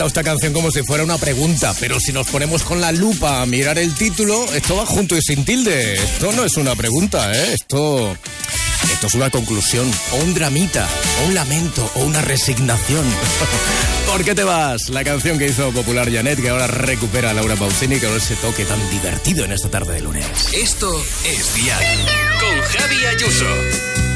esta canción como si fuera una pregunta, pero si nos ponemos con la lupa a mirar el título, esto va junto y sin tilde. Esto no es una pregunta, ¿eh? Esto es una conclusión, o un dramita, o un lamento, o una resignación. ¿Por qué te vas? La canción que hizo popular Janet, que ahora recupera a Laura Pausini, con ese toque tan divertido en esta tarde de lunes. Esto es Dial, con Javi Ayuso.